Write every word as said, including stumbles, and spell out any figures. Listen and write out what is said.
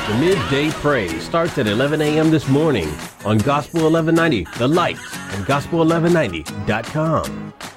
The Midday Praise starts at eleven a.m. this morning on Gospel eleven ninety, The Light, and gospel eleven ninety dot com.